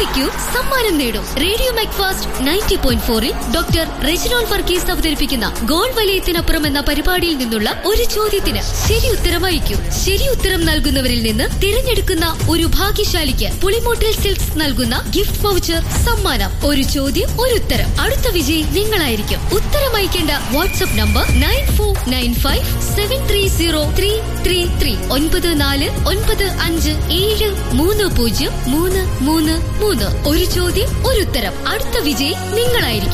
വിളിക്കൂ, സമ്മാനം നേടൂ. റേഡിയോ മാക്ഫാസ്റ്റ് 90.4-ൽ ഡോക്ടർ റെജിനോൾ വർഗീസ് അവതരിപ്പിക്കുന്ന ഗോൾ വലയത്തിനപ്പുറം എന്ന പരിപാടിയിൽ നിന്നുള്ള ഒരു ചോദ്യത്തിന് ശരി ഉത്തരം അയക്കൂ. ശരി ഉത്തരം നൽകുന്നവരിൽ നിന്ന് തിരഞ്ഞെടുക്കുന്ന ഒരു ഭാഗ്യശാലിക്ക് പുളിമോട്ടിൽ സിൽക്സ് നൽകുന്ന ഗിഫ്റ്റ് വൗച്ചർ സമ്മാനം. ഒരു ചോദ്യം ഒരു ഉത്തരം. അടുത്ത വിജയി നിങ്ങളായിരിക്കും. ഉത്തരം അയക്കേണ്ട വാട്സ്ആപ്പ് നമ്പർ 9495730333 9495730333. ഒരു ചോദ്യം ഒരു ഉത്തരം. അടുത്ത വിജയി നിങ്ങളായിരിക്കും.